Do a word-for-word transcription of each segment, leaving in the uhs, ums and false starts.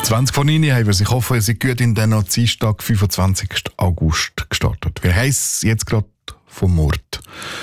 zwanzig vor neun haben wir es. Ich hoffe, ihr seid gut in den Dienstag, fünfundzwanzigsten August gestartet. Wir heißen jetzt gerade vom Mord.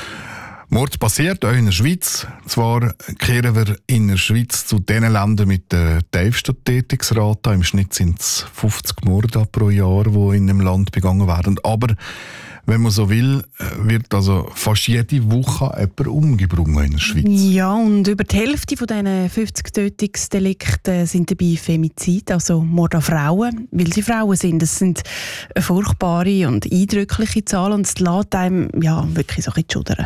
Mord passiert auch in der Schweiz. Zwar kehren wir in der Schweiz zu den Ländern mit der tiefsten Tätigkeitsrate. Im Schnitt sind es fünfzig Morde pro Jahr, die in dem Land begangen werden. Aber wenn man so will, wird also fast jede Woche jemand umgebracht in der Schweiz. Ja, und über die Hälfte von diesen fünfzig Tötungsdelikten sind dabei Femizid, also Mord an Frauen, weil sie Frauen sind. Das sind eine furchtbare und eindrückliche Zahlen und es lässt einem ja, wirklich so ein bisschen schudern.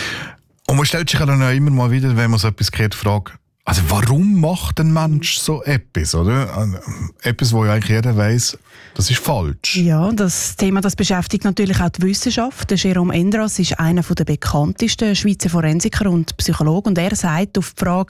Und man stellt sich dann auch immer mal wieder, wenn man so etwas hört, die Frage, also warum macht ein Mensch so etwas, oder? Etwas, wo ja eigentlich jeder weiss, das ist falsch. Ja, das Thema das beschäftigt natürlich auch die Wissenschaft. Der Jérôme Endras ist einer der bekanntesten Schweizer Forensiker und Psychologe und er sagt auf die Frage,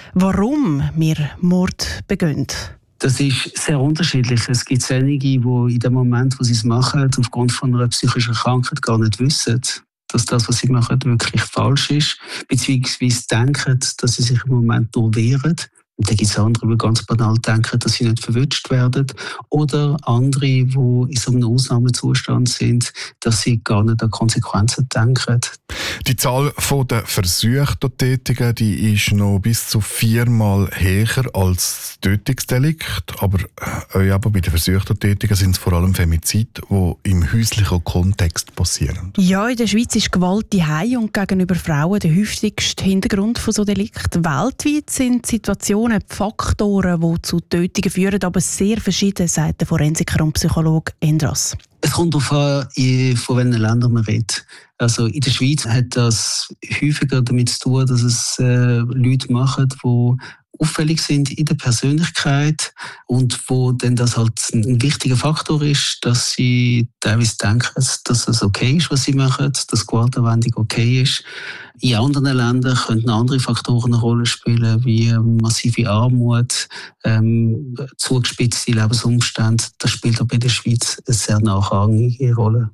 warum wir Mord begehen. Das ist sehr unterschiedlich. Es gibt einige, die in dem Moment, wo sie es machen, aufgrund von einer psychischen Krankheit gar nicht wissen, dass das, was sie machen, wirklich falsch ist, beziehungsweise denken, dass sie sich im Moment nur wehren. Und dann gibt es andere, die ganz banal denken, dass sie nicht verwünscht werden. Oder andere, die in so einem Ausnahmezustand sind, dass sie gar nicht an Konsequenzen denken. Die Zahl der versuchten Tätigen die ist noch bis zu viermal höher als Tötungsdelikt. Aber äh, eben bei den versuchten Tätigen sind es vor allem Femizide, die im häuslichen Kontext passieren. Ja, in der Schweiz ist Gewalt daheim und gegenüber Frauen der häufigste Hintergrund von so Delikten. Weltweit sind Situationen, Faktoren, die zu Tötungen führen, aber sehr verschieden, sagt der Forensiker und Psychologe Endras. Es kommt darauf an, von welchen Ländern man redet. Also in der Schweiz hat das häufiger damit zu tun, dass es äh, Leute machen, die auffällig sind in der Persönlichkeit und wo dann das halt ein wichtiger Faktor ist, dass sie teilweise denken, dass es okay ist, was sie machen, dass Gewaltanwendung okay ist. In anderen Ländern können andere Faktoren eine Rolle spielen, wie massive Armut, ähm, zugespitzte Lebensumstände. Das spielt auch in der Schweiz eine sehr nachrangige Rolle.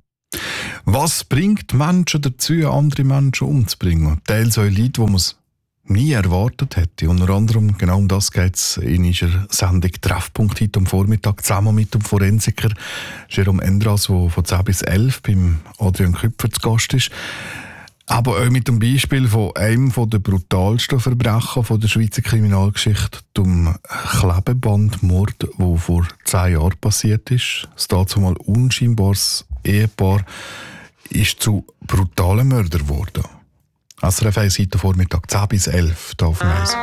Was bringt Menschen dazu, andere Menschen umzubringen? Teils auch Leute, die man es nie erwartet hätte. Unter anderem genau um das geht es in unserer Sendung «Treffpunkt» heute am Vormittag zusammen mit dem Forensiker Jérôme Endras, der von zehn bis elf beim Adrian Küpfer zu Gast ist. Aber auch mit dem Beispiel von einem der brutalsten Verbrechen von der Schweizer Kriminalgeschichte, dem Klebebandmord, der vor zehn Jahren passiert ist. Das dazumal unscheinbares Ehepaar ist zu brutalen Mördern geworden. S R F eins heute Vormittag zehn bis elf, da auf Neis.